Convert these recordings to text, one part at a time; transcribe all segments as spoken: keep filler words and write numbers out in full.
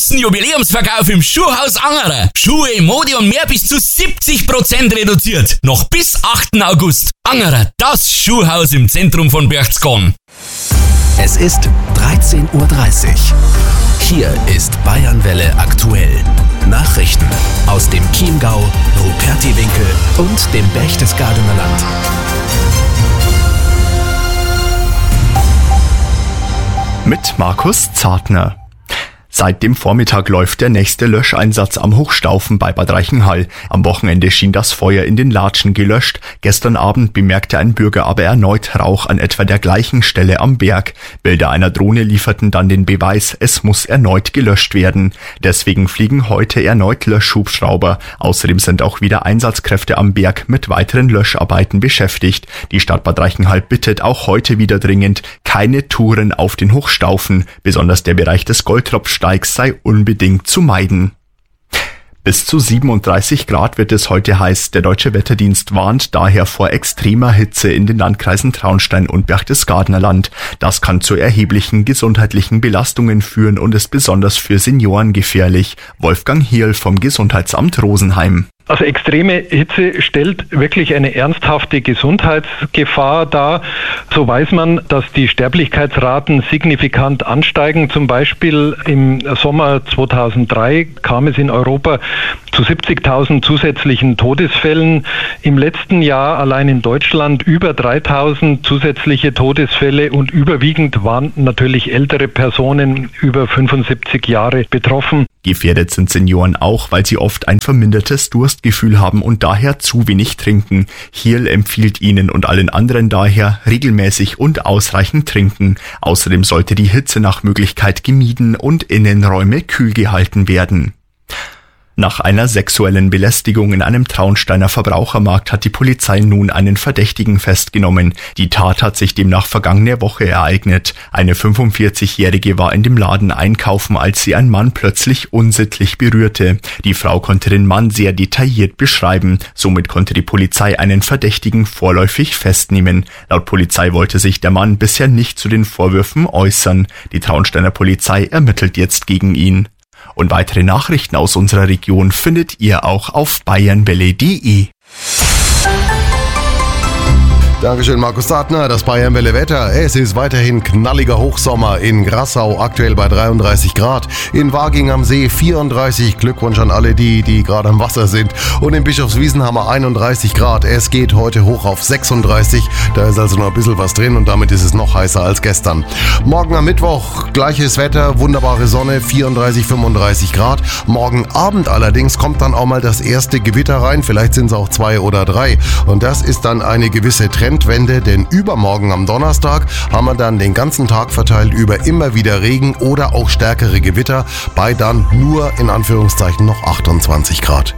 großen Jubiläumsverkauf im Schuhhaus Angerer. Schuhe, Mode und mehr bis zu siebzig Prozent reduziert. Noch bis achten August. Angerer, das Schuhhaus im Zentrum von Berchtesgaden. Es ist dreizehn Uhr dreißig. Hier ist Bayernwelle aktuell. Nachrichten aus dem Chiemgau, Rupertiwinkel und dem Berchtesgadener Land. Mit Markus Zartner. Seit dem Vormittag läuft der nächste Löscheinsatz am Hochstaufen bei Bad Reichenhall. Am Wochenende schien das Feuer in den Latschen gelöscht. Gestern Abend bemerkte ein Bürger aber erneut Rauch an etwa der gleichen Stelle am Berg. Bilder einer Drohne lieferten dann den Beweis, es muss erneut gelöscht werden. Deswegen fliegen heute erneut Löschhubschrauber. Außerdem sind auch wieder Einsatzkräfte am Berg mit weiteren Löscharbeiten beschäftigt. Die Stadt Bad Reichenhall bittet auch heute wieder dringend, keine Touren auf den Hochstaufen. Besonders der Bereich des Goldtropfsteigs sei unbedingt zu meiden. Bis zu siebenunddreißig Grad wird es heute heiß. Der Deutsche Wetterdienst warnt daher vor extremer Hitze in den Landkreisen Traunstein und Berchtesgadener Land. Das kann zu erheblichen gesundheitlichen Belastungen führen und ist besonders für Senioren gefährlich. Wolfgang Hierl vom Gesundheitsamt Rosenheim. Also extreme Hitze stellt wirklich eine ernsthafte Gesundheitsgefahr dar. So weiß man, dass die Sterblichkeitsraten signifikant ansteigen. Zum Beispiel im Sommer zweitausenddrei kam es in Europa zu siebzigtausend zusätzlichen Todesfällen. Im letzten Jahr allein in Deutschland über dreitausend zusätzliche Todesfälle und überwiegend waren natürlich ältere Personen über fünfundsiebzig Jahre betroffen. Gefährdet sind Senioren auch, weil sie oft ein vermindertes Durstgefühl haben und daher zu wenig trinken. Hierl empfiehlt ihnen und allen anderen daher regelmäßig und ausreichend trinken. Außerdem sollte die Hitze nach Möglichkeit gemieden und Innenräume kühl gehalten werden. Nach einer sexuellen Belästigung in einem Traunsteiner Verbrauchermarkt hat die Polizei nun einen Verdächtigen festgenommen. Die Tat hat sich demnach vergangene Woche ereignet. Eine fünfundvierzigjährige war in dem Laden einkaufen, als sie ein Mann plötzlich unsittlich berührte. Die Frau konnte den Mann sehr detailliert beschreiben. Somit konnte die Polizei einen Verdächtigen vorläufig festnehmen. Laut Polizei wollte sich der Mann bisher nicht zu den Vorwürfen äußern. Die Traunsteiner Polizei ermittelt jetzt gegen ihn. Und weitere Nachrichten aus unserer Region findet ihr auch auf bayernwelle punkt de. Dankeschön, Markus Zartner. Das Bayernwelle Wetter. Es ist weiterhin knalliger Hochsommer in Grassau, aktuell bei dreiunddreißig Grad. In Waging am See vierunddreißig. Glückwunsch an alle die, die gerade am Wasser sind. Und in Bischofswiesen haben wir einunddreißig Grad. Es geht heute hoch auf sechsunddreißig. Da ist also noch ein bisschen was drin und damit ist es noch heißer als gestern. Morgen am Mittwoch gleiches Wetter, wunderbare Sonne, vierunddreißig, fünfunddreißig Grad. Morgen Abend allerdings kommt dann auch mal das erste Gewitter rein. Vielleicht sind es auch zwei oder drei. Und das ist dann eine gewisse Trend. Wende, denn übermorgen am Donnerstag haben wir dann den ganzen Tag verteilt über immer wieder Regen oder auch stärkere Gewitter bei dann nur in Anführungszeichen noch achtundzwanzig Grad.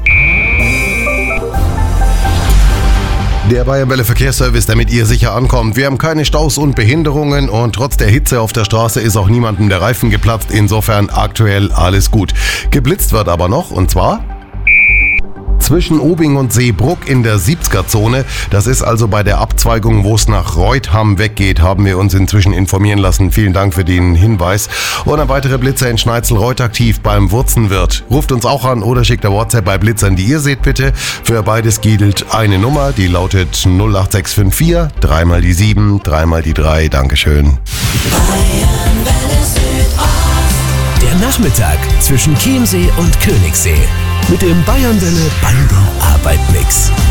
Der Bayernwelle Verkehrsservice, damit ihr sicher ankommt. Wir haben keine Staus und Behinderungen und trotz der Hitze auf der Straße ist auch niemandem der Reifen geplatzt. Insofern aktuell alles gut. Geblitzt wird aber noch und zwar zwischen Obing und Seebruck in der siebziger-Zone. Das ist also bei der Abzweigung, wo es nach Reutham weggeht, haben wir uns inzwischen informieren lassen. Vielen Dank für den Hinweis. Und ein weiterer Blitzer in Schneizel-Reuth aktiv beim Wurzenwirt. Ruft uns auch an oder schickt eine WhatsApp bei Blitzern, die ihr seht, bitte. Für beides gilt eine Nummer, die lautet null acht sechs fünf vier, dreimal die sieben, dreimal die drei. Dankeschön. Der Nachmittag zwischen Chiemsee und Königssee. Mit dem Bayernwelle Bande Arbeit Mix.